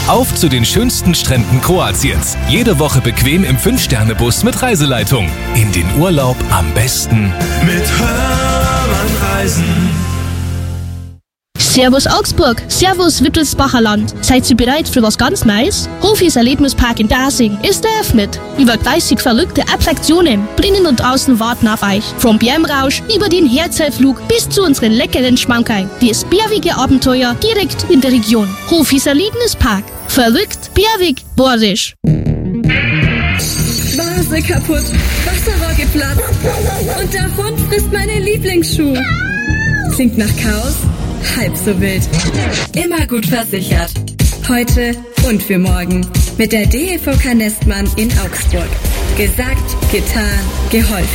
Auf zu den schönsten Stränden Kroatiens. Jede Woche bequem im 5-Sterne-Bus mit Reiseleitung. In den Urlaub am besten mit Hörmann Reisen. Servus Augsburg, Servus Wittelsbacher Land. Seid ihr bereit für was ganz Neues? Hofis Erlebnispark in Dasing ist eröffnet. Über 30 verrückte Attraktionen drinnen und außen warten auf euch. Vom Bärmrausch über den Herzellflug bis zu unseren leckeren Schmankerl. Das bärwige Abenteuer direkt in der Region. Hofis Erlebnispark. Verrückt, bärwig, bordisch. Vase kaputt, Wasserrohr geplatzt und der Hund frisst meine Lieblingsschuhe. Klingt nach Chaos? Halb so wild. Immer gut versichert. Heute und für morgen. Mit der DEVK Nestmann in Augsburg. Gesagt, getan, geholfen.